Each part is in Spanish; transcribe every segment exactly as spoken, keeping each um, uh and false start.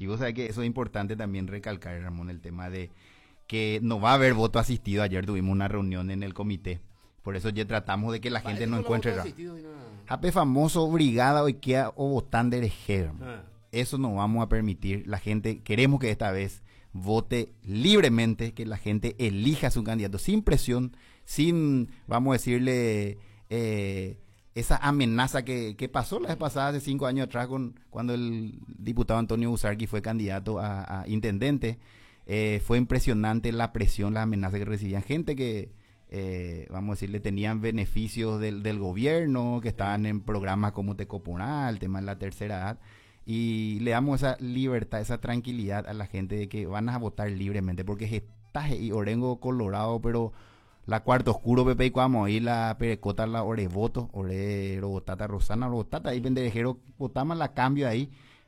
Y vos sabés que eso es importante también recalcar, Ramón, el tema de que no va a haber voto asistido. Ayer tuvimos una reunión en el comité. Por eso ya tratamos de que la gente no encuentre... Jape famoso, brigada, oikea o votán de erejer. Ah. Eso no vamos a permitir. La gente, queremos que esta vez vote libremente, que la gente elija a su candidato sin presión, sin, vamos a decirle, eh, esa amenaza que, que pasó la vez pasada, hace cinco años atrás, con, cuando el diputado Antonio Busarqui fue candidato a, a intendente. Eh, fue impresionante la presión, las amenazas que recibían gente que, eh, vamos a decirle, tenían beneficios del, del gobierno, que estaban en programas como Tecopurá, el tema de la tercera edad. Y le damos esa libertad, esa tranquilidad a la gente de que van a votar libremente, porque Getaje y Orengo Colorado, pero la cuarta oscuro Pepe y Cuamo, y la perecota la ore voto, ore robotata Rosana, robotata, ahí pendejero, votamos la cambio ahí.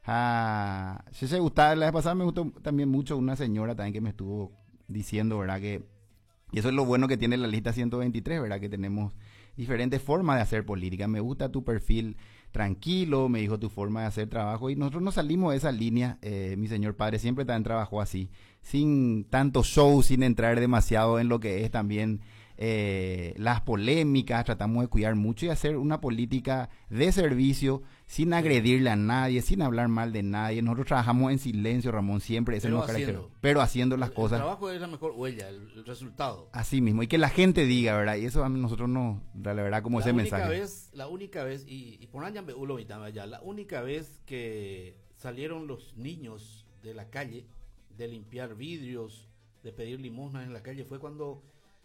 Ah, si se gustaba, la vez pasada me gustó también mucho una señora también que me estuvo diciendo, ¿verdad? Que, y eso es lo bueno que tiene la lista ciento veintitrés, ¿verdad? Que tenemos diferentes formas de hacer política. Me gusta tu perfil tranquilo, me dijo tu forma de hacer trabajo, y nosotros nos salimos de esa línea. Eh, mi señor padre siempre también trabajó así, sin tanto show, sin entrar demasiado en lo que es también eh, las polémicas. Tratamos de cuidar mucho y hacer una política de servicio, sin agredirle a nadie, sin hablar mal de nadie. Nosotros trabajamos en silencio, Ramón, siempre, ese es nuestro carácter, pero haciendo las el, cosas. El trabajo es la mejor huella, el, el resultado. Así mismo, y que la gente diga, ¿verdad? Y eso a nosotros nos, la verdad, como la ese única mensaje. Vez, la única vez, y, y por allá, ya, la única vez que salieron los niños de la calle, de limpiar vidrios, de pedir limosnas en la calle, fue cuando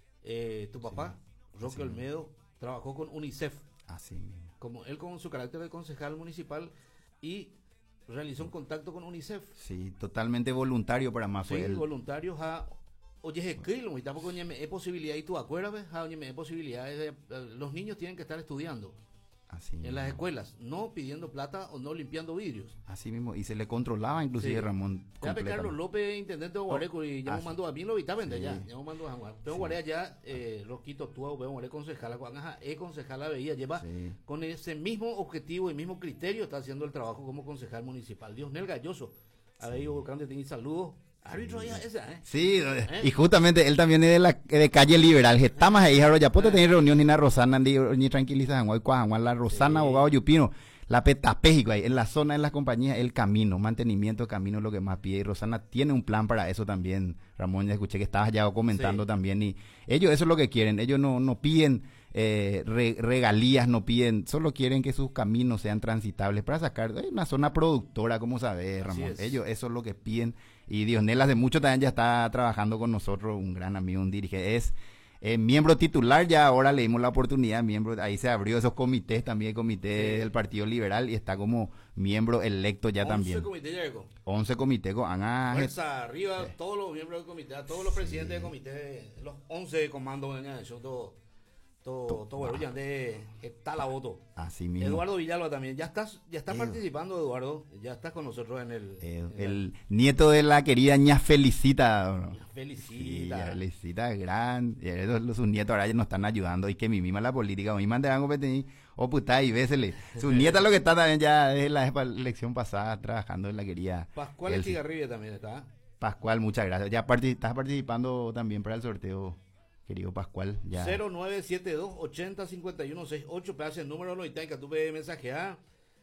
eh, tu papá, sí, Roque Olmedo, trabajó con UNICEF. Así mismo. Como él con su carácter de concejal municipal, y realizó un contacto con UNICEF. Sí, totalmente voluntario para más. Sí, fue él. Voluntarios a... Oye, es que lo tampoco hay posibilidad, y tú acuerdas, hay posibilidades de, los niños tienen que estar estudiando. Así en mismo. Las escuelas, no pidiendo plata o no limpiando vidrios. Así mismo, y se le controlaba inclusive, sí. Ramón. Ya Carlos López, intendente de Guareco, y ya me mandó a mí lo vitaben sí. ya, ya me mandó a Juan. Pero Guarea ya, eh, los quito tú, veo Guare concejala, Juan, es concejala veía, lleva sí. con ese mismo objetivo y mismo criterio, está haciendo el trabajo como concejal municipal. Dios Nel Galloso, a ver, yo grande tenía saludos. Árbitro ya esa, ¿eh? Sí, ¿eh? Y justamente él también es de la de calle liberal. Estamos ahí, Jaro, ya puede tener reunión ni la Rosana, ni tranquiliza, la Rosana, sí. Abogado Yupino, la Petapéjico ahí, en la zona, en las compañías, el camino, mantenimiento de camino es lo que más pide. Y Rosana tiene un plan para eso también, Ramón, ya escuché que estabas ya comentando sí. también. Y ellos, eso es lo que quieren, ellos no, no piden eh, re, regalías, no piden, solo quieren que sus caminos sean transitables para sacar eh, una zona productora, como sabes, Ramón. Ellos, eso es lo que piden. Y Dionel hace mucho también ya está trabajando con nosotros, un gran amigo, un dirigente, es eh, miembro titular, ya ahora le dimos la oportunidad, miembro, ahí se abrió esos comités también, el comité sí. del Partido Liberal, y está como miembro electo ya también. once comités ya llegó. once comités, ah, fuerza arriba, eh. todos los miembros del comité, todos los sí. presidentes del comité, los once comandos, eso todo. Todo, todo bueno, ya de está la voto. Así mismo. Eduardo Villalba también, ya estás, ya está participando, Eduardo, ya estás con nosotros en el, eh, en el el nieto de la querida ña Felicita. ¿No? Ña Felicita. Sí, ña Felicita, gran. Y los, sus nietos ahora ya nos están ayudando, y que mi misma la política, mi mande algo petení, o puta y vésele. Sus nietas lo que está también ya desde la elección pasada trabajando en la querida. Pascual Estigarribia también está. Pascual, muchas gracias. Ya partic estás participando también para el sorteo. Querido Pascual, ya. cero nueve siete dos ochenta cincuenta y uno sesenta y ocho, pedazo el número lo que tú ves mensaje a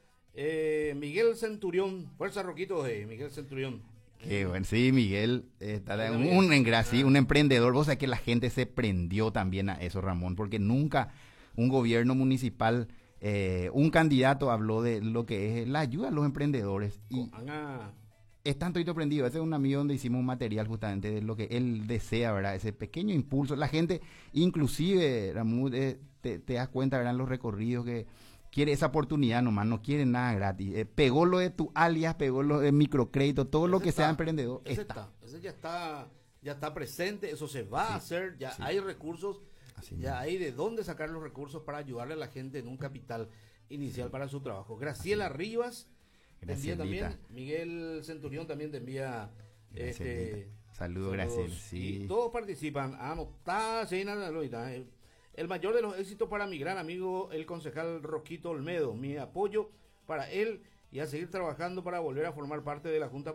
eh, Miguel Centurión, fuerza Roquito de Miguel Centurión. Qué bueno, sí, Miguel está un, un, un, ah. un emprendedor. Vos sabés que la gente se prendió también a eso, Ramón, porque nunca un gobierno municipal, eh, un candidato habló de lo que es la ayuda a los emprendedores. Y ah. están todo prendido. Ese es un amigo donde hicimos un material justamente de lo que él desea, ¿verdad? Ese pequeño impulso. La gente, inclusive, Ramón, eh, te, te das cuenta, ¿verdad? En los recorridos que quiere esa oportunidad nomás, no quiere nada gratis. Eh, pegó lo de tu alias, pegó lo de microcrédito, todo ese lo que está, sea emprendedor. Ese está. está. Ese ya está, ya está presente, eso se va sí, a hacer, ya sí. hay recursos, Así ya mismo. Hay de dónde sacar los recursos para ayudarle a la gente en un capital inicial sí. para su trabajo. Graciela Así. Rivas. Te envía también, Miguel Centurión también te envía este, saludos, Graciela. Sí. Y todos participan. Ah, no, está, sí, nada, el, el mayor de los éxitos para mi gran amigo, el concejal Roquito Olmedo. Mi apoyo para él y a seguir trabajando para volver a formar parte de la Junta